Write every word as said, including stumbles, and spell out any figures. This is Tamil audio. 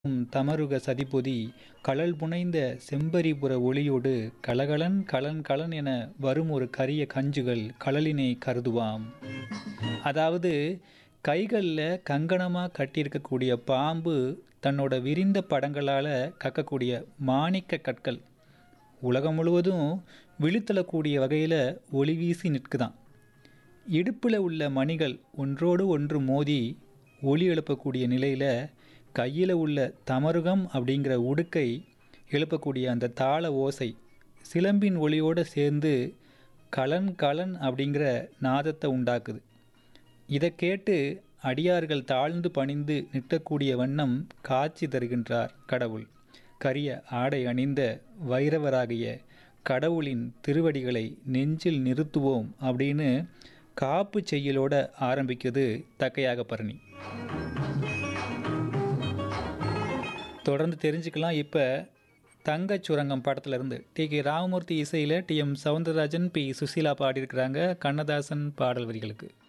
உம் தமருக சதிபொதி கழல் புனைந்த செம்பரிபுர ஒளியொடு கலகலன் கலன் கலன் என வரும் ஒரு கரிய கஞ்சுகள் கழலினை கருதுவாம். அதாவது கைகளில் கங்கணமாக கட்டியிருக்கக்கூடிய பாம்பு தன்னோட விரிந்த படங்களால் கக்கக்கூடிய மாணிக்க கற்கள் உலகம் முழுவதும் விழித்தளக்கூடிய வகையில் ஒளி வீசி நிற்குதான். இடுப்பில் உள்ள மணிகள் ஒன்றோடு ஒன்று மோதி ஒளி எழுப்பக்கூடிய நிலையில் கையில் உள்ள தமருகம் அப்படிங்கிற உடுக்கை எழுப்பக்கூடிய அந்த தாள ஓசை சிலம்பின் ஒளியோடு சேர்ந்து கலன் கலன் அப்படிங்கிற நாதத்தை உண்டாக்குது. இதை கேட்டு அடியார்கள் தாழ்ந்து பணிந்து நிற்கக்கூடிய வண்ணம் காட்சி தருகின்றார் கடவுள். கரிய ஆடை அணிந்த வைரவராகிய கடவுளின் திருவடிகளை நெஞ்சில் நிறுத்துவோம் அப்படின்னு காப்பு செய்யலோட ஆரம்பிக்குது தக்கையாக பரணி. தொடர்ந்து தெரிஞ்சுக்கலாம். இப்போ தங்கச் சுரங்கம் படத்துலேருந்து டி கே ராமமூர்த்தி இசையில் D M Soundararajan B Susheela பாடியிருக்கிறாங்க Kannadasan பாடல் வரிகளுக்கு.